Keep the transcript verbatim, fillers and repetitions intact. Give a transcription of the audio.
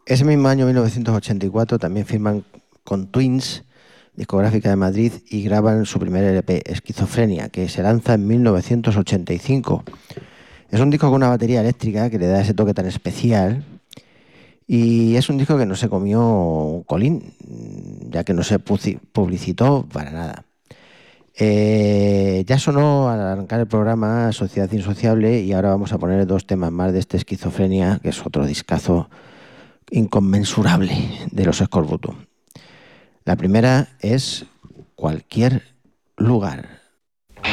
Ese mismo año, mil novecientos ochenta y cuatro, también firman con Twins, discográfica de Madrid, y graban su primer L P, Esquizofrenia, que se lanza en mil novecientos ochenta y cinco. Es un disco con una batería eléctrica que le da ese toque tan especial y es un disco que no se comió un colín, ya que no se puci- publicitó para nada. Eh, ya sonó al arrancar el programa Sociedad Insociable y ahora vamos a poner dos temas más de este Esquizofrenia, que es otro discazo inconmensurable de los Escorbuto. La primera es Cualquier lugar.